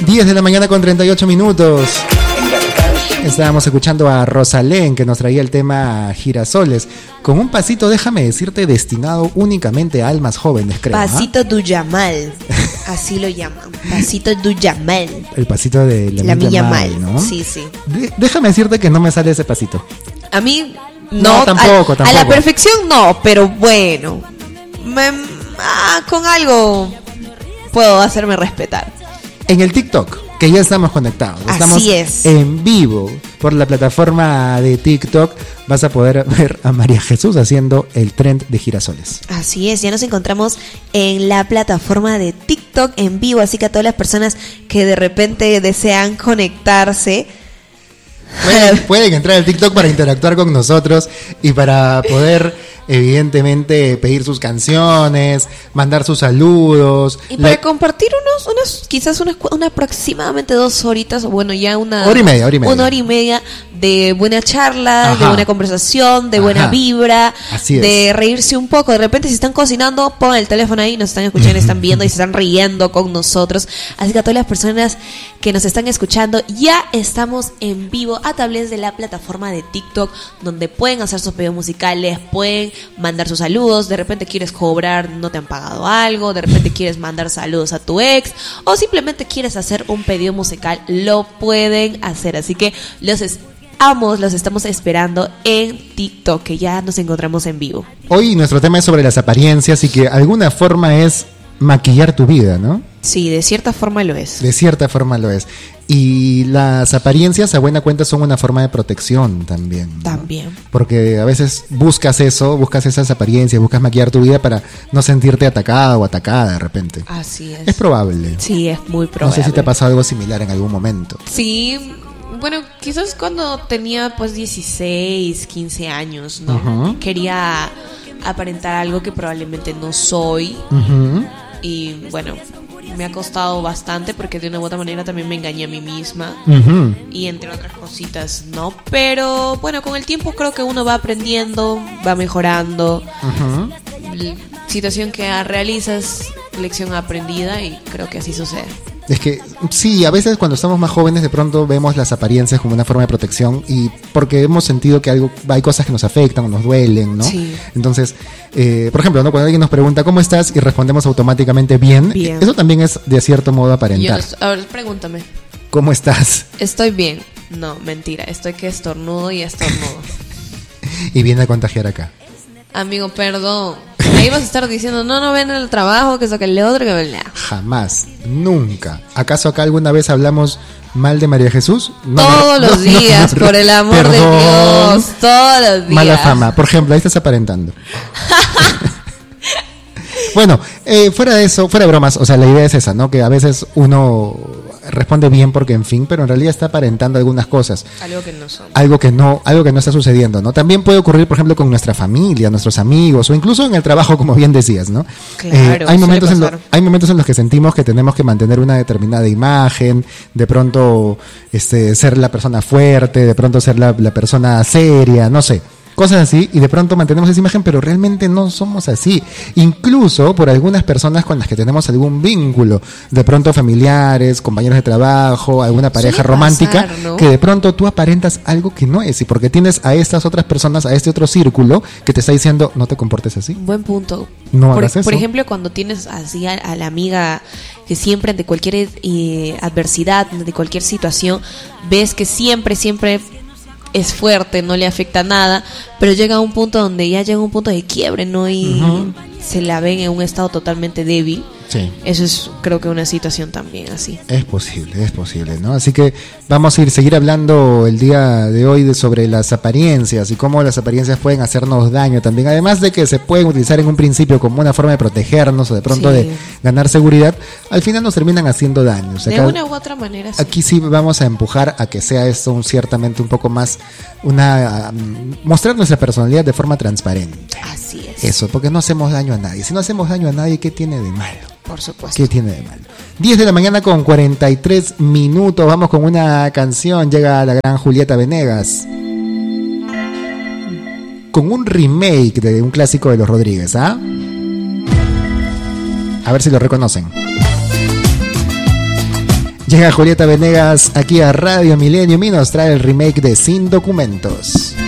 10 de la mañana con 38 minutos. Estábamos escuchando a Rosalén, que nos traía el tema Girasoles, con un pasito, déjame decirte, destinado únicamente a almas jóvenes, creo. Pasito du Yamal, así lo llaman. Pasito du Yamal. El pasito de la Yamal, ¿no? Sí, sí. Déjame decirte que no me sale ese pasito. A mí no, tampoco. A la perfección no, pero bueno, con algo puedo hacerme respetar. En el TikTok, que ya estamos conectados, estamos en vivo por la plataforma de TikTok, vas a poder ver a María Jesús haciendo el trend de girasoles. Así es, ya nos encontramos en la plataforma de TikTok en vivo, así que a todas las personas que de repente desean conectarse, pueden entrar al TikTok para interactuar con nosotros y para poder, evidentemente, pedir sus canciones, mandar sus saludos. Y para compartir quizás una aproximadamente 2 horitas, o bueno, ya una hora y media de buena charla, de buena conversación, de buena vibra, de reírse un poco. De repente, si están cocinando, pongan el teléfono ahí, nos están escuchando, están viendo y se están riendo con nosotros. Así que a todas las personas que nos están escuchando, ya estamos en vivo a través de la plataforma de TikTok, donde pueden hacer sus pedidos musicales, pueden mandar sus saludos. De repente quieres cobrar, no te han pagado algo, de repente quieres mandar saludos a tu ex, o simplemente quieres hacer un pedido musical, lo pueden hacer. Así que los estamos esperando en TikTok, que ya nos encontramos en vivo. Hoy nuestro tema es sobre las apariencias y que alguna forma es maquillar tu vida, ¿no? Sí, de cierta forma lo es. De cierta forma lo es. Y las apariencias, a buena cuenta, son una forma de protección también, ¿no? También. Porque a veces buscas esas apariencias, buscas maquillar tu vida para no sentirte atacada o atacada de repente. Así es. Es probable. Sí, es muy probable. No sé si te ha pasado algo similar en algún momento. Sí, bueno, quizás cuando tenía pues 16, 15 años, ¿no? Uh-huh. Quería aparentar algo que probablemente no soy. Uh-huh. Y bueno, me ha costado bastante porque de una u otra manera también me engañé a mí misma. Uh-huh. Y entre otras cositas, ¿no? Pero bueno, con el tiempo creo que uno va aprendiendo, va mejorando. Uh-huh. Situación que realizas, lección aprendida, y creo que así sucede. Es que sí, a veces cuando estamos más jóvenes de pronto vemos las apariencias como una forma de protección, y porque hemos sentido que hay cosas que nos afectan o nos duelen, ¿no? Sí. Entonces, por ejemplo, ¿no? Cuando alguien nos pregunta ¿cómo estás? Y respondemos automáticamente bien. Eso también es de cierto modo aparentar. A ver, pregúntame. ¿Cómo estás? Estoy bien. No, mentira, estoy que estornudo y estornudo. Y viene a contagiar acá. Amigo, perdón. Ahí vas a estar diciendo, no ven el trabajo, que eso, que el otro, que el... Jamás, nunca. ¿Acaso acá alguna vez hablamos mal de María Jesús? Todos los días, por el amor de Dios, todos los días. Mala fama, por ejemplo, ahí estás aparentando. Bueno, fuera de eso, fuera de bromas, o sea, la idea es esa, ¿no? Que a veces uno responde bien porque, en fin, pero en realidad está aparentando algunas cosas. Algo que no son. Algo que no está sucediendo, ¿no? También puede ocurrir, por ejemplo, con nuestra familia, nuestros amigos, o incluso en el trabajo, como bien decías, ¿no? Claro, hay momentos en los que sentimos que tenemos que mantener una determinada imagen, de pronto ser la persona fuerte, de pronto ser la persona seria, no sé. Cosas así, y de pronto mantenemos esa imagen, pero realmente no somos así. Incluso por algunas personas con las que tenemos algún vínculo, de pronto familiares, compañeros de trabajo, alguna pareja romántica, ¿no? Que de pronto tú aparentas algo que no es, y porque tienes a estas otras personas, a este otro círculo, que te está diciendo, no te comportes así. Buen punto. No hagas eso. Por ejemplo, cuando tienes así a la amiga que siempre, ante cualquier adversidad, de cualquier situación, ves que siempre es fuerte, no le afecta nada, pero llega a un punto donde ya llega un punto de quiebre, ¿no? Y se la ven en un estado totalmente débil. Sí. Eso es, creo que, una situación también así. Es posible, ¿no? Así que vamos a seguir hablando el día de hoy sobre las apariencias y cómo las apariencias pueden hacernos daño también. Además de que se pueden utilizar en un principio como una forma de protegernos o de pronto de ganar seguridad, al final nos terminan haciendo daño. O sea, de una u otra manera, sí. Aquí sí vamos a empujar a que sea esto ciertamente un poco más mostrar nuestra personalidad de forma transparente. Así es. Eso, porque no hacemos daño a nadie. Si no hacemos daño a nadie, ¿qué tiene de malo? Por supuesto. ¿Qué tiene de malo? 10 de la mañana con 43 minutos. Vamos con una canción. Llega la gran Julieta Venegas con un remake de un clásico de los Rodríguez, ¿ah? A ver si lo reconocen. Llega Julieta Venegas aquí a Radio Millennium y nos trae el remake de Sin Documentos.